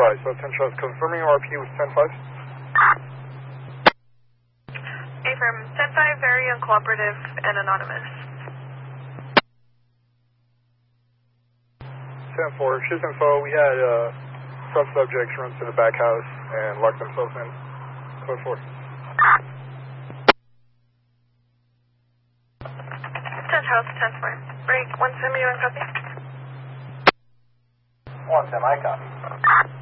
advised. So 10 shows confirming RP with 10-5. Affirm. 10-5, very uncooperative and anonymous. 10-4, shift info. We had some subjects run to the back house and lock themselves in. Code 4. 10 house, 10-4. Break 1 semi, 1 copy. 1 semi, copy.